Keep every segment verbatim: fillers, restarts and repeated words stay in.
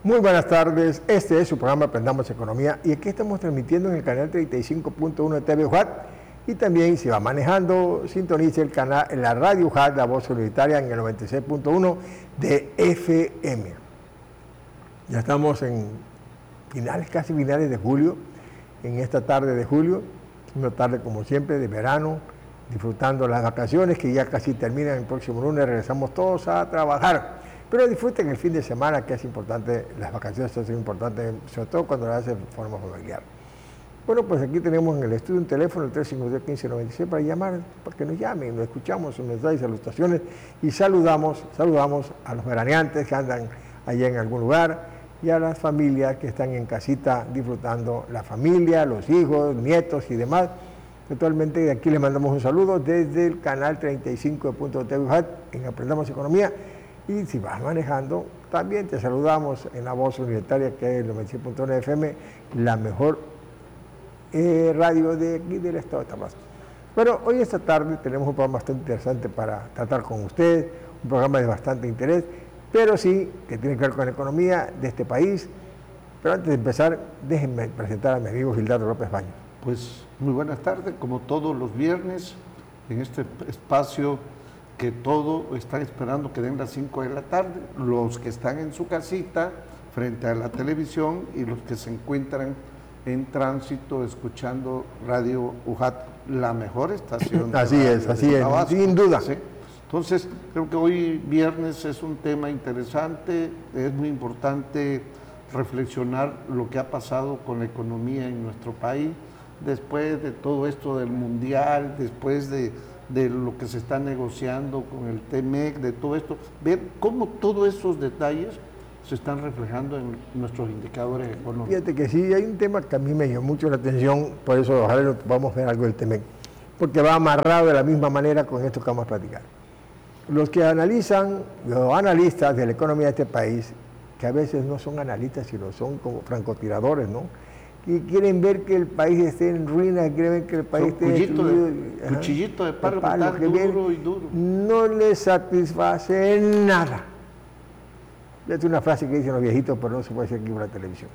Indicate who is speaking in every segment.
Speaker 1: Muy buenas tardes, este es su programa Aprendamos Economía y aquí estamos transmitiendo en el canal treinta y cinco punto uno de T V U J A T y también si va manejando, sintonice el canal, la radio U J A T, la voz universitaria en el noventa y seis punto uno de F M. Ya estamos en finales, casi finales de julio, en esta tarde de julio, una tarde como siempre de verano, disfrutando las vacaciones que ya casi terminan el próximo lunes, regresamos todos a trabajar. Pero disfruten el fin de semana, que es importante, las vacaciones son importantes, sobre todo cuando las hacen de forma familiar. Bueno, pues aquí tenemos en el estudio un teléfono, el tres cinco tres, quince noventa y seis, para llamar, para que nos llamen, nos escuchamos sus mensajes, salutaciones, y saludamos, saludamos a los veraneantes que andan allá en algún lugar, y a las familias que están en casita disfrutando, la familia, los hijos, nietos y demás. Actualmente de aquí les mandamos un saludo desde el canal treinta y cinco punto T V U J A T en Aprendamos Economía. Y si vas manejando, también te saludamos en la voz universitaria, que es el noventa y seis punto uno F M, la mejor eh, radio de aquí del estado de Tamaulipas. Bueno, hoy esta tarde tenemos un programa bastante interesante para tratar con ustedes, un programa de bastante interés, pero sí que tiene que ver con la economía de este país. Pero antes de empezar, déjenme presentar a mi amigo Gildardo López Baños.
Speaker 2: Pues muy buenas tardes, como todos los viernes, en este espacio que todo están esperando que den las cinco de la tarde, los que están en su casita frente a la televisión y los que se encuentran en tránsito escuchando Radio U J A T, la mejor estación de
Speaker 1: así es, así es, sin duda.
Speaker 2: ¿Sí? Entonces, creo que hoy viernes es un tema interesante, es muy importante reflexionar lo que ha pasado con la economía en nuestro país, después de todo esto del mundial, después de de lo que se está negociando con el T M E C, de todo esto, ver cómo todos esos detalles se están reflejando en nuestros indicadores económicos.
Speaker 1: Fíjate que sí, hay un tema que a mí me llamó mucho la atención, por eso ojalá vamos a ver algo del T M E C, porque va amarrado de la misma manera con esto que vamos a platicar. Los que analizan, los analistas de la economía de este país, que a veces no son analistas, sino son como francotiradores, ¿no?, y quieren ver que el país esté en ruinas, quieren ver que el país esté destruido.
Speaker 2: De, cuchillito de palo, de palo que duro y duro.
Speaker 1: No les satisface nada. Es una frase que dicen los viejitos, pero no se puede decir aquí por la televisión.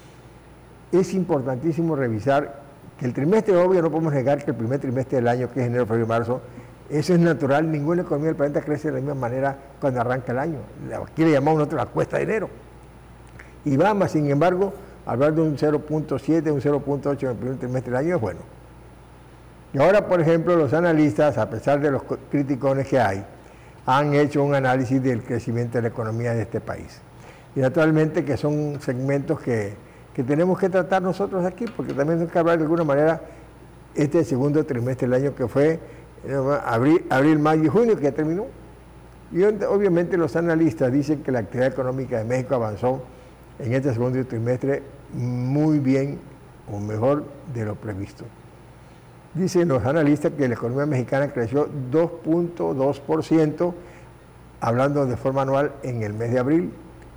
Speaker 1: Es importantísimo revisar que el trimestre, obvio, no podemos negar que el primer trimestre del año, que es enero, febrero y marzo, eso es natural, ninguna economía del planeta crece de la misma manera cuando arranca el año. Aquí le llamamos nosotros la cuesta de enero. Y Bama, sin embargo, hablar de un cero punto siete, un cero punto ocho en el primer trimestre del año es bueno. Y ahora, por ejemplo, los analistas, a pesar de los criticones que hay, han hecho un análisis del crecimiento de la economía de este país. Y naturalmente que son segmentos que, que tenemos que tratar nosotros aquí, porque también tenemos que hablar de alguna manera este segundo trimestre del año que fue eh, abril, abril, mayo y junio, que ya terminó. Y obviamente los analistas dicen que la actividad económica de México avanzó en este segundo trimestre muy bien o mejor de lo previsto. Dicen los analistas que la economía mexicana creció dos punto dos por ciento, hablando de forma anual, en el mes de abril,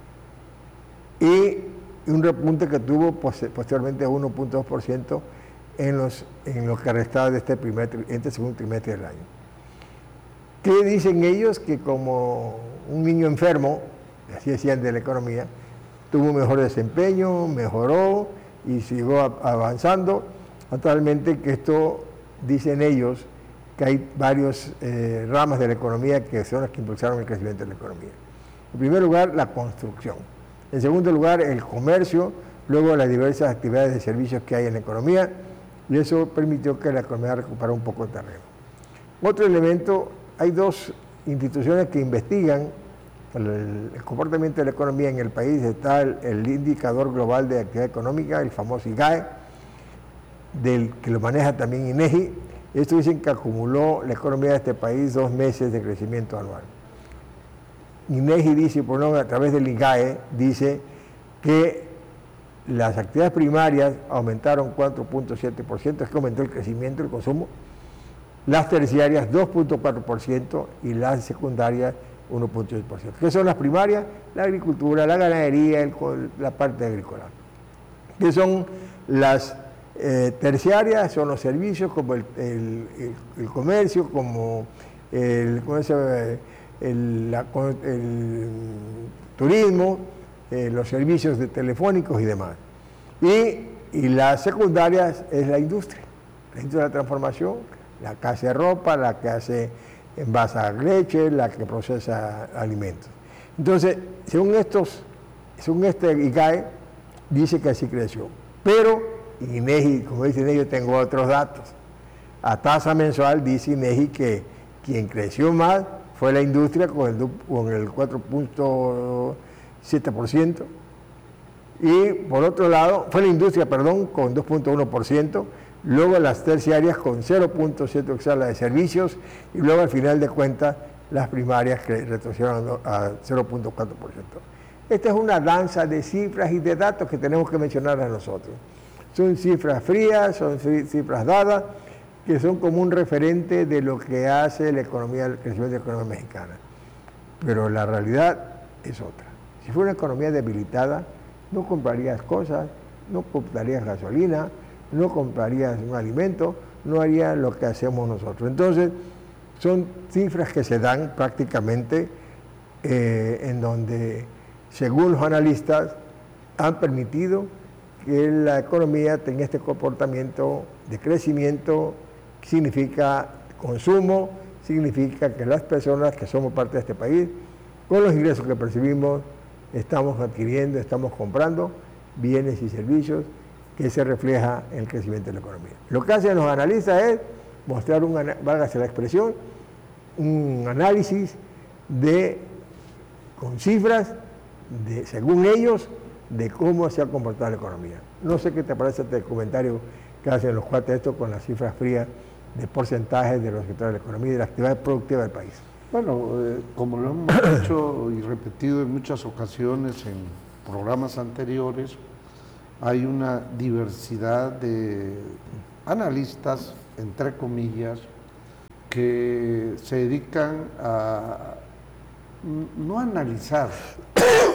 Speaker 1: y un repunte que tuvo posteriormente uno punto dos por ciento en los en lo que restaba de este, primer, este segundo trimestre del año. ¿Qué dicen ellos? Que como un niño enfermo, así decían de la economía, tuvo un mejor desempeño, mejoró y siguió avanzando. Actualmente que esto, dicen ellos, que hay varias eh, ramas de la economía que son las que impulsaron el crecimiento de la economía. En primer lugar, la construcción. En segundo lugar, el comercio, luego las diversas actividades de servicios que hay en la economía, y eso permitió que la economía recuperara un poco de terreno. Otro elemento, hay dos instituciones que investigan El, el comportamiento de la economía en el país. Está el, el indicador global de actividad económica, el famoso I G A E, del que lo maneja también INEGI. Esto dicen que acumuló la economía de este país dos meses de crecimiento anual. INEGI dice, por no, a través del I G A E, dice que las actividades primarias aumentaron cuatro punto siete por ciento, es que aumentó el crecimiento, el consumo. Las terciarias dos punto cuatro por ciento y las secundarias uno punto seis por ciento. ¿Qué son las primarias? La agricultura, la ganadería, el, la parte agrícola. ¿Qué son las eh, terciarias? Son los servicios como el, el, el, el comercio, como el, ¿cómo se llama? el, la, el turismo, eh, los servicios de telefónicos y demás. Y, y las secundarias es la industria, la industria de la transformación, la que hace ropa, la que hace envasa leche, la que procesa alimentos. Entonces, según estos, según este I G A E, dice que así creció. Pero INEGI, como dice INEGI, yo tengo otros datos. A tasa mensual dice INEGI que quien creció más fue la industria con el, con el cuatro punto siete por ciento. Y por otro lado, fue la industria, perdón, con dos punto uno por ciento. Luego las terciarias con cero punto siete por ciento, o sea, la de servicios, y luego al final de cuentas las primarias que retrocedieron a cero punto cuatro por ciento. Esta es una danza de cifras y de datos que tenemos que mencionar a nosotros. Son cifras frías, son cifras dadas, que son como un referente de lo que hace la economía, el crecimiento de la economía mexicana. Pero la realidad es otra. Si fuera una economía debilitada, no comprarías cosas, no comprarías gasolina, no comprarías un alimento, no harías lo que hacemos nosotros. Entonces, son cifras que se dan prácticamente eh, en donde, según los analistas, han permitido que la economía tenga este comportamiento de crecimiento, que significa consumo, significa que las personas que somos parte de este país, con los ingresos que percibimos, estamos adquiriendo, estamos comprando bienes y servicios que se refleja en el crecimiento de la economía. Lo que hacen los analistas es mostrar, un, válgase la expresión, un análisis de, con cifras, de, según ellos, de cómo se ha comportado la economía. No sé qué te parece este comentario que hacen los cuates esto con las cifras frías de porcentajes de los sectores de la economía y de la actividad productiva del país.
Speaker 2: Bueno, eh, como lo hemos dicho y repetido en muchas ocasiones en programas anteriores, hay una diversidad de analistas, entre comillas, que se dedican a no analizar,